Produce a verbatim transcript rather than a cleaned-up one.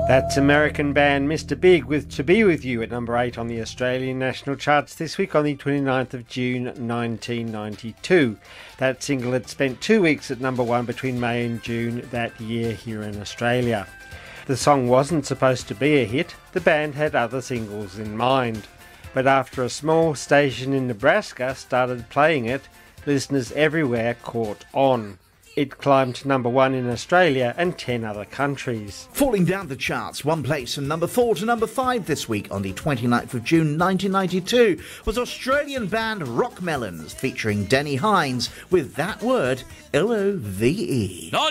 That's American band Mister Big with To Be With You at number eight on the Australian national charts this week on the twenty-ninth of June nineteen ninety-two. That single had spent two weeks at number one between May and June that year here in Australia. The song wasn't supposed to be a hit, the band had other singles in mind. But after a small station in Nebraska started playing it, listeners everywhere caught on. It climbed to number one in Australia and ten other countries. Falling down the charts, one place from number four to number five this week on the twenty-ninth of June nineteen ninety-two was Australian band Rock Melons featuring Denny Hines with That Word, L O V E.